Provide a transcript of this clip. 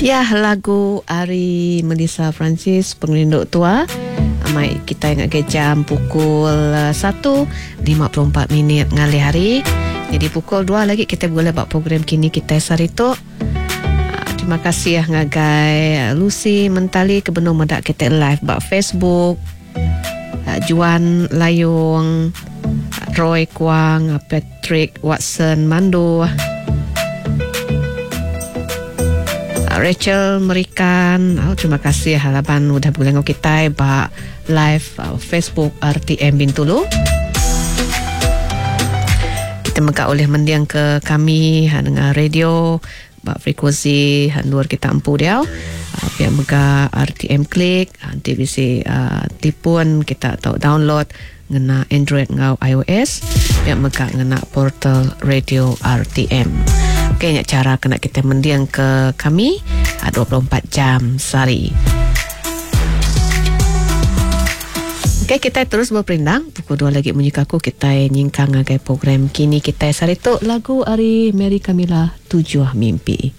Ya, lagu Ari Melissa Francis, Pengelinduk Tua. Mai kita ingat ke jam pukul 1.54 ngalih hari. Jadi pukul 2 lagi kita boleh buat program kini kita Sarito. Terima kasih ngagai Lucy Mentali kebenung medak kita live buat Facebook. Juan Layung, Roy Kwang, Patrick Watson Mando, Rachel Merikan. Terima kasih halapan udah boleh ngau kita ba live Facebook RTM Bintulu. Kita maka oleh mendiang ke kami dengan radio ba frekuensi luar kita ampu dia. Pihak mega RTM Klik nanti bisa tipun kita atau download ngena Android ngau iOS. Pihak mega ngena portal radio RTM. Okey, cara kena kita mendiang ke kami 24 jam sehari. Okey, kita terus berperindang. Pukul 2 lagi bunyi kaku kita nyingkang ngagai program kini kita Sarito lagu Ari Mary Camilla Tujuh Mimpi.